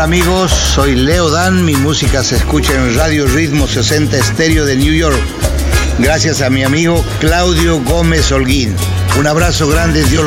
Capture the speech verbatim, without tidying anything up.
Hola amigos, soy Leo Dan, mi música se escucha en Radio Ritmo sesenta Estéreo de New York, gracias a mi amigo Claudio Gómez Holguín. Un abrazo grande, Dios